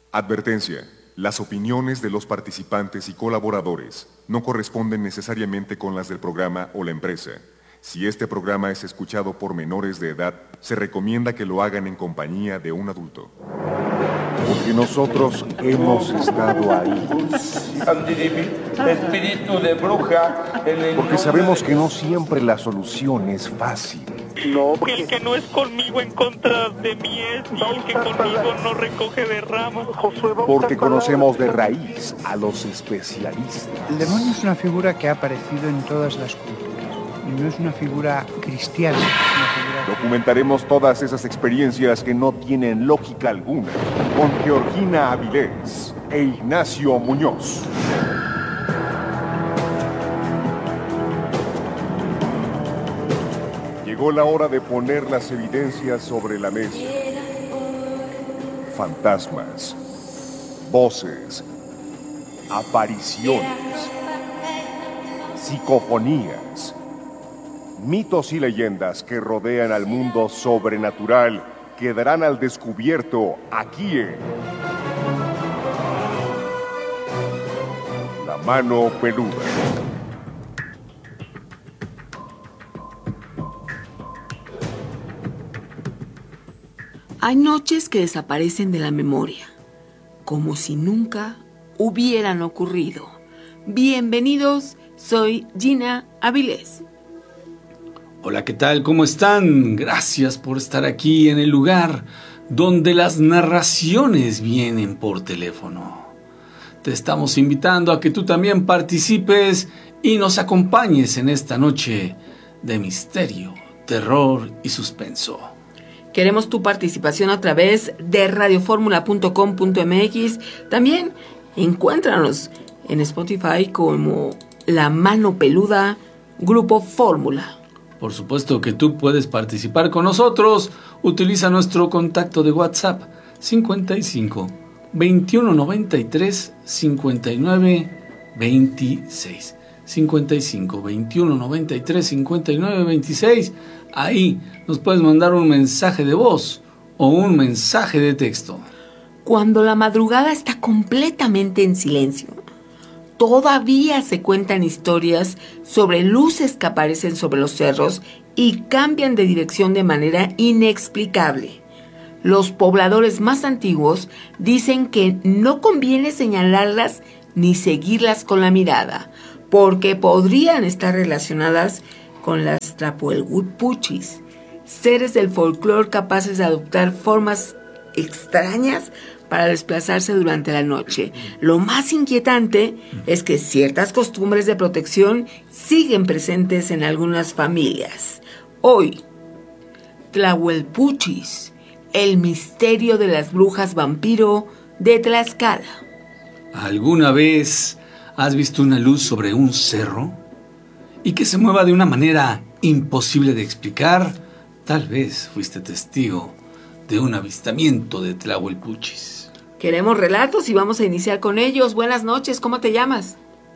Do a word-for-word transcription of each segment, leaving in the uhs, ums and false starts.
Advertencia. Las opiniones de los participantes y colaboradores no corresponden necesariamente con las del programa o la empresa. Si este programa es escuchado por menores de edad, se recomienda que lo hagan en compañía de un adulto. Porque nosotros hemos estado ahí. Espíritu de bruja. Porque sabemos que no siempre la solución es fácil. No, porque el que no es conmigo en contra de mí es, y el que conmigo no recoge de ramas. Porque conocemos de raíz a los especialistas. El demonio es una figura que ha aparecido en todas las culturas. Y no es una figura cristiana. Es una figura... Documentaremos todas esas experiencias que no tienen lógica alguna con Georgina Avilés e Ignacio Muñoz. Llegó la hora de poner las evidencias sobre la mesa. Fantasmas, voces, apariciones, psicofonías, mitos y leyendas que rodean al mundo sobrenatural quedarán al descubierto aquí en La Mano Peluda. Hay noches que desaparecen de la memoria, como si nunca hubieran ocurrido. Bienvenidos, soy Gina Avilés. Hola, ¿qué tal? ¿Cómo están? Gracias por estar aquí en el lugar donde las narraciones vienen por teléfono. Te estamos invitando a que tú también participes y nos acompañes en esta noche de misterio, terror y suspenso. Queremos tu participación a través de radioformula punto com punto m x. También encuéntranos en Spotify como La Mano Peluda, Grupo Fórmula. Por supuesto que tú puedes participar con nosotros. Utiliza nuestro contacto de WhatsApp cincuenta y cinco, veintiuno noventa y tres, cincuenta y nueve veintiséis. cincuenta y cinco, veintiuno noventa y tres, cincuenta y nueve veintiséis. Ahí nos puedes mandar un mensaje de voz o un mensaje de texto. Cuando la madrugada está completamente en silencio, todavía se cuentan historias sobre luces que aparecen sobre los cerros y cambian de dirección de manera inexplicable. Los pobladores más antiguos dicen que no conviene señalarlas ni seguirlas con la mirada, porque podrían estar relacionadas con las Tlahuelpuchis, seres del folclore capaces de adoptar formas extrañas para desplazarse durante la noche. Lo más inquietante es que ciertas costumbres de protección siguen presentes en algunas familias. Hoy, Tlahuelpuchis, el misterio de las brujas vampiro de Tlaxcala. ¿Alguna vez has visto una luz sobre un cerro y que se mueva de una manera imposible de explicar? Tal vez fuiste testigo de un avistamiento de Tlahuelpuchis. Queremos relatos y vamos a iniciar con ellos. Buenas noches, ¿cómo te llamas?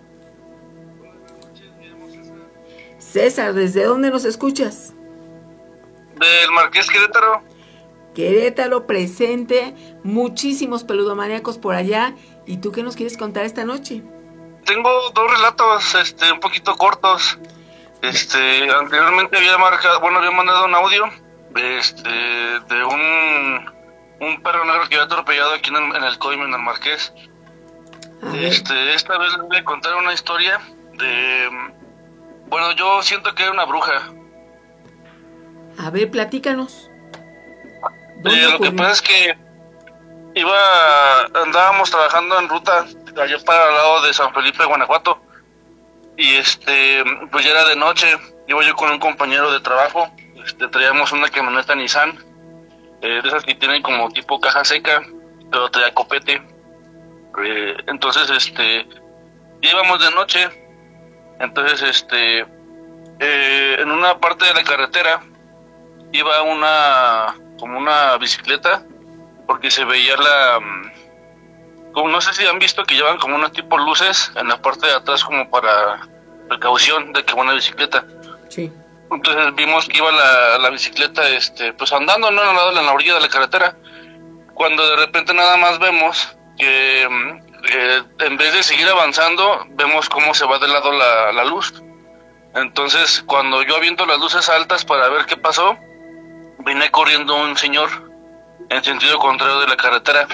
César, ¿desde dónde nos escuchas? Del Marqués Querétaro. Querétaro presente, muchísimos peludomaníacos por allá. ¿Y tú qué nos quieres contar esta noche? Tengo dos relatos, este, un poquito cortos. Este, anteriormente había marcado, bueno, había mandado un audio, este, de un, un perro negro que había atropellado aquí en el, en el Coime, en el Marqués. Este, esta vez les voy a contar una historia de, bueno, yo siento que era una bruja. A ver, platícanos. Eh, lo que pasa es que iba, andábamos trabajando en ruta allá para el lado de San Felipe, Guanajuato, y este, pues ya era de noche. Iba yo con un compañero de trabajo, este, traíamos una camioneta Nissan, eh, de esas que tienen como tipo caja seca, pero traía copete. Eh, entonces, este, íbamos de noche, entonces, este, eh, en una parte de la carretera iba una, como una bicicleta, porque se veía la, como no sé si han visto que llevan como unos tipos luces en la parte de atrás como para precaución de que va una bicicleta. Sí. Entonces vimos que iba la, la bicicleta, este, pues andando, ¿no? En la, en la orilla de la carretera, cuando de repente nada más vemos que eh, en vez de seguir avanzando, vemos cómo se va de lado la, la luz. Entonces, cuando yo aviento las luces altas para ver qué pasó, vine corriendo un señor en sentido contrario de la carretera.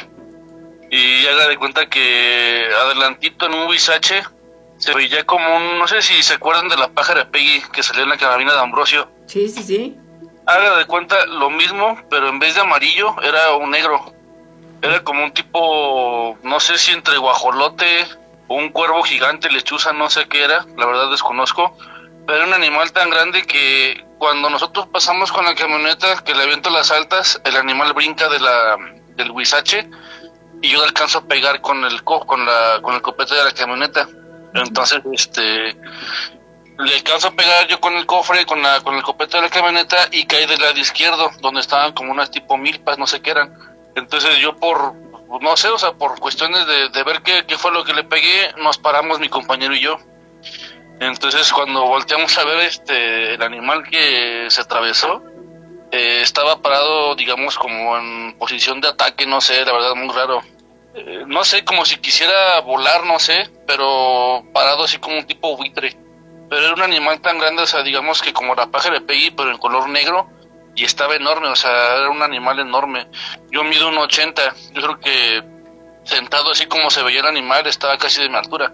Y haga de cuenta que adelantito en un huizache se veía como un, no sé si se acuerdan de la pájara Peggy que salió en la carabina de Ambrosio. Sí, sí, sí. Haga de cuenta lo mismo, pero en vez de amarillo era un negro. Era como un tipo, no sé si entre guajolote o un cuervo gigante, lechuza, no sé qué era, la verdad desconozco. Pero era un animal tan grande que cuando nosotros pasamos con la camioneta, que le aviento las altas, el animal brinca de la del huizache y yo le alcanzo a pegar con el co, con la con el copete de la camioneta. Entonces, este, le alcanzo a pegar yo con el cofre, con la con el copete de la camioneta y caí del lado izquierdo, donde estaban como unas tipo milpas, no sé qué eran. Entonces yo por, no sé, o sea, por cuestiones de, de ver qué, qué fue lo que le pegué, nos paramos mi compañero y yo. Entonces cuando volteamos a ver este el animal que se atravesó, eh, estaba parado, digamos, como en posición de ataque, no sé, la verdad muy raro. Eh, no sé, como si quisiera volar, no sé, pero parado así como un tipo buitre. Pero era un animal tan grande, o sea, digamos que como la pájara de Peggy, pero en color negro, y estaba enorme, o sea, era un animal enorme. Yo mido uno ochenta, yo creo que sentado así como se veía el animal, estaba casi de mi altura.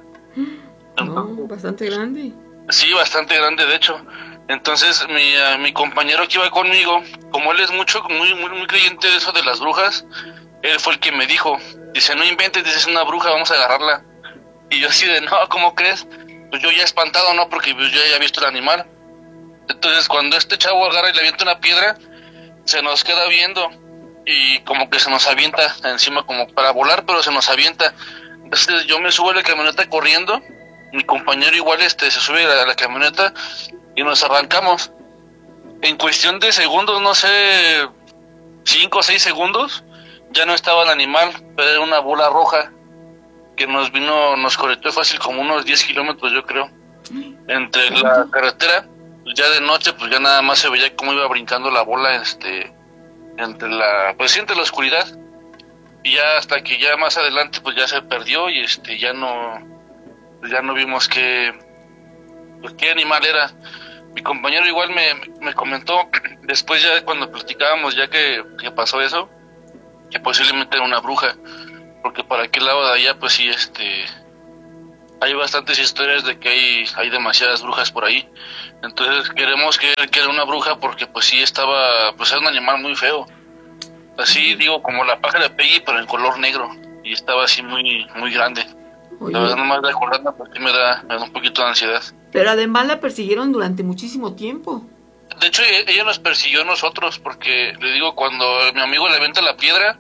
No, bastante grande. Sí, bastante grande, de hecho. Entonces, mi, uh, mi compañero que iba conmigo, como él es mucho, muy, muy, muy creyente de eso de las brujas, él fue el que me dijo, dice, no inventes, dice, es una bruja, vamos a agarrarla. Y yo así de, no, ¿cómo crees? Pues yo ya espantado, ¿no? Porque pues, yo ya había visto el animal. Entonces, cuando este chavo agarra y le avienta una piedra, se nos queda viendo y como que se nos avienta encima como para volar, pero se nos avienta. Entonces, yo me subo a la camioneta corriendo, mi compañero igual este se sube a la, a la camioneta y nos arrancamos. En cuestión de segundos, no sé, cinco o seis segundos, ya no estaba el animal, pero era una bola roja que nos vino, nos correteó fácil como unos diez kilómetros, yo creo, entre la carretera. Ya de noche, pues ya nada más se veía cómo iba brincando la bola, este, entre la, pues sí, entre la oscuridad. Y ya hasta que ya más adelante, pues ya se perdió y este, ya no, ya no vimos qué, pues qué animal era. Mi compañero igual me, me comentó, después ya cuando platicábamos, ya que, que pasó eso, que posiblemente era una bruja, porque para aquel lado de allá, pues sí, este, hay bastantes historias de que hay, hay demasiadas brujas por ahí. Entonces queremos creer que era una bruja porque pues sí estaba, pues era un animal muy feo. Así digo, como la pájara de Peggy, pero en color negro. Y estaba así muy muy grande. Oye. La verdad, nomás de acordarme, porque me da, me da un poquito de ansiedad. Pero además la persiguieron durante muchísimo tiempo. De hecho, ella nos persiguió a nosotros, porque le digo, cuando mi amigo le avienta la piedra,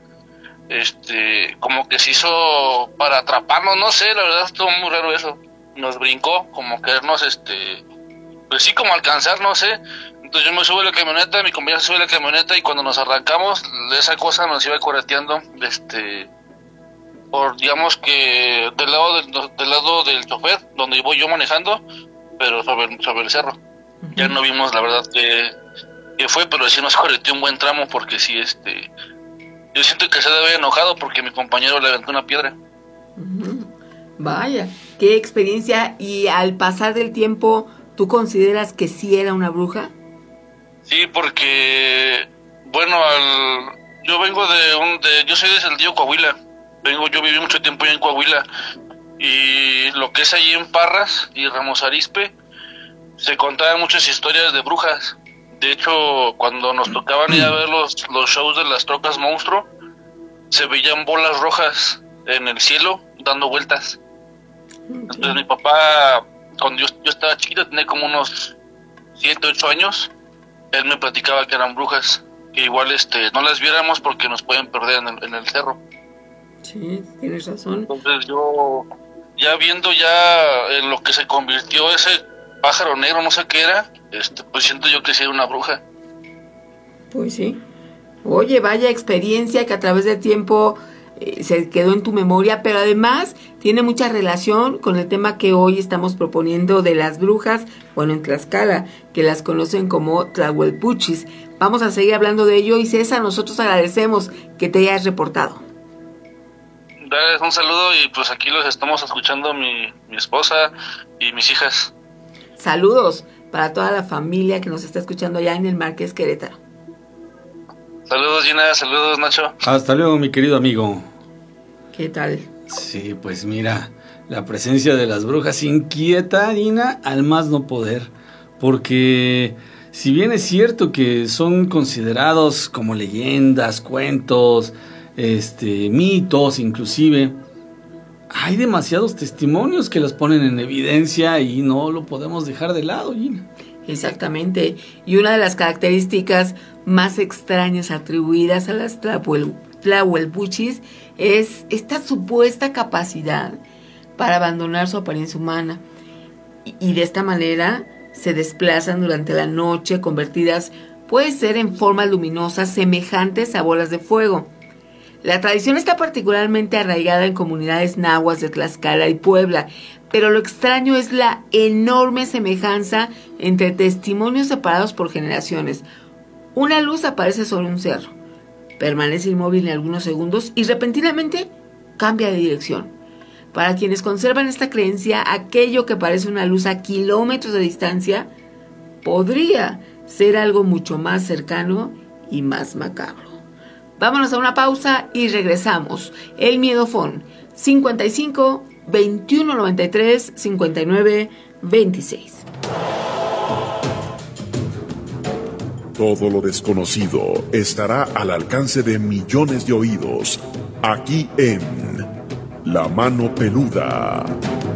este, como que se hizo para atraparnos, no sé, la verdad estuvo muy raro eso. Nos brincó, como querernos, este, pues sí, como alcanzar, no sé. Entonces yo me subo a la camioneta, mi compañero se sube a la camioneta y cuando nos arrancamos, esa cosa nos iba correteando, este, por, digamos que del lado del, del lado del chofer, donde voy yo manejando, pero sobre, sobre el cerro. Uh-huh. Ya no vimos la verdad que, que fue, pero sí nos correteó un buen tramo porque sí, este, yo siento que se debe haber enojado porque mi compañero le aventó una piedra. Uh-huh. Vaya, qué experiencia. Y al pasar del tiempo, ¿tú consideras que sí era una bruja? Sí, porque, bueno, al, yo vengo de un, de, yo soy de Saldío, Coahuila. Vengo, yo viví mucho tiempo allá en Coahuila. Y lo que es allí en Parras y Ramos Arizpe, se contaban muchas historias de brujas. De hecho, cuando nos tocaban ir a ver los, los shows de las trocas monstruo, se veían bolas rojas en el cielo dando vueltas. Entonces mi papá, cuando yo, yo estaba chiquito, tenía como unos siete, ocho años, él me platicaba que eran brujas, que igual este no las viéramos porque nos pueden perder en el, en el cerro. Sí, tienes razón. Entonces yo, ya viendo ya en lo que se convirtió ese pájaro negro, no sé qué era, este, pues siento yo que sí era una bruja. Pues sí. Oye, vaya experiencia que a través del tiempo eh, se quedó en tu memoria, pero además tiene mucha relación con el tema que hoy estamos proponiendo de las brujas, bueno, en Tlaxcala, que las conocen como Tlahuelpuchis. Vamos a seguir hablando de ello y César, nosotros agradecemos que te hayas reportado. Gracias, un saludo y pues aquí los estamos escuchando mi, mi esposa y mis hijas. Saludos para toda la familia que nos está escuchando allá en el Marqués Querétaro. Saludos Gina, saludos Nacho. Hasta luego mi querido amigo. ¿Qué tal? Sí, pues mira, la presencia de las brujas inquieta, Gina, al más no poder, porque si bien es cierto que son considerados como leyendas, cuentos, este, mitos inclusive, hay demasiados testimonios que las ponen en evidencia y no lo podemos dejar de lado, Gina. Exactamente, y una de las características más extrañas atribuidas a las tlahuel, tlahuelpuchis es esta supuesta capacidad para abandonar su apariencia humana y, y de esta manera se desplazan durante la noche convertidas, puede ser en formas luminosas semejantes a bolas de fuego. La tradición está particularmente arraigada en comunidades nahuas de Tlaxcala y Puebla, pero lo extraño es la enorme semejanza entre testimonios separados por generaciones. Una luz aparece sobre un cerro, permanece inmóvil en algunos segundos y repentinamente cambia de dirección. Para quienes conservan esta creencia, aquello que parece una luz a kilómetros de distancia podría ser algo mucho más cercano y más macabro. Vámonos a una pausa y regresamos. El Miedofón, cincuenta y cinco, veintiuno noventa y tres, cincuenta y nueve, veintiséis. Todo lo desconocido estará al alcance de millones de oídos, aquí en La Mano Peluda.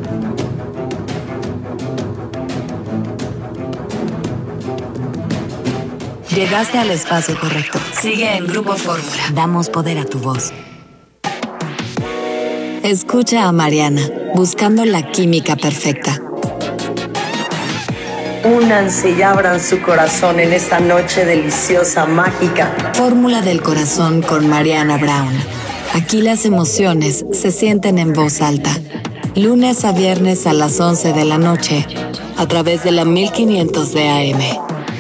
Llegaste al espacio correcto. Sigue en Grupo Fórmula. Damos poder a tu voz. Escucha a Mariana, buscando la química perfecta. Únanse y abran su corazón en esta noche deliciosa, mágica. Fórmula del corazón con Mariana Brown. Aquí las emociones se sienten en voz alta. Lunes a viernes a las once de la noche, a través de la mil quinientos de A M.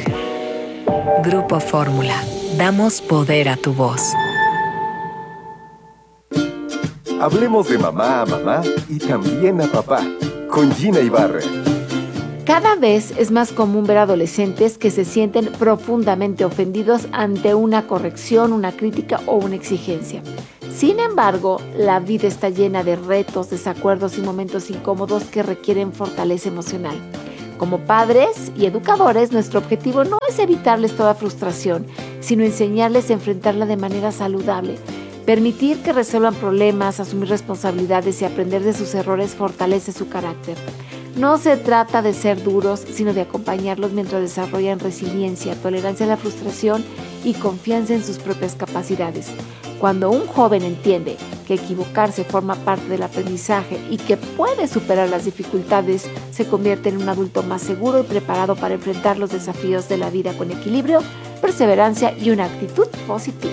Grupo Fórmula. Damos poder a tu voz. Hablemos de mamá a mamá y también a papá, con Gina Ibarra. Cada vez es más común ver adolescentes que se sienten profundamente ofendidos ante una corrección, una crítica o una exigencia. Sin embargo, la vida está llena de retos, desacuerdos y momentos incómodos que requieren fortaleza emocional. Como padres y educadores, nuestro objetivo no es evitarles toda frustración, sino enseñarles a enfrentarla de manera saludable. Permitir que resuelvan problemas, asumir responsabilidades y aprender de sus errores fortalece su carácter. No se trata de ser duros, sino de acompañarlos mientras desarrollan resiliencia, tolerancia a la frustración y confianza en sus propias capacidades. Cuando un joven entiende que equivocarse forma parte del aprendizaje y que puede superar las dificultades, se convierte en un adulto más seguro y preparado para enfrentar los desafíos de la vida con equilibrio, perseverancia y una actitud positiva.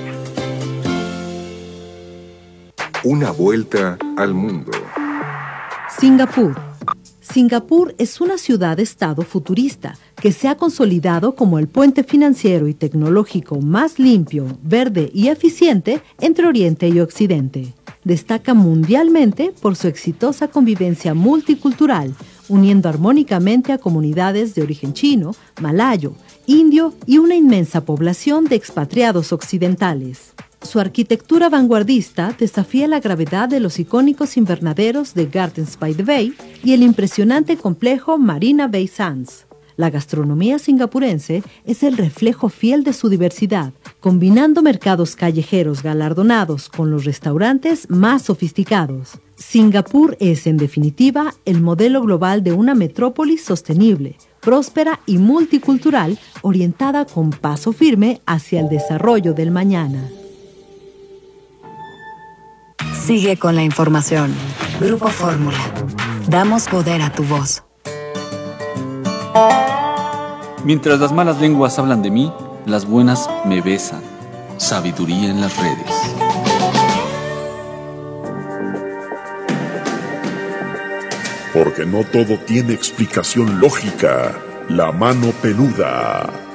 Una vuelta al mundo. Singapur. Singapur es una ciudad-estado futurista que se ha consolidado como el puente financiero y tecnológico más limpio, verde y eficiente entre Oriente y Occidente. Destaca mundialmente por su exitosa convivencia multicultural, uniendo armónicamente a comunidades de origen chino, malayo, indio y una inmensa población de expatriados occidentales. Su arquitectura vanguardista desafía la gravedad de los icónicos invernaderos de Gardens by the Bay y el impresionante complejo Marina Bay Sands. La gastronomía singapurense es el reflejo fiel de su diversidad, combinando mercados callejeros galardonados con los restaurantes más sofisticados. Singapur es, en definitiva, el modelo global de una metrópolis sostenible, próspera y multicultural, orientada con paso firme hacia el desarrollo del mañana. Sigue con la información. Grupo Fórmula. Damos poder a tu voz. Mientras las malas lenguas hablan de mí, las buenas me besan. Sabiduría en las redes. Porque no todo tiene explicación lógica. La Mano Peluda.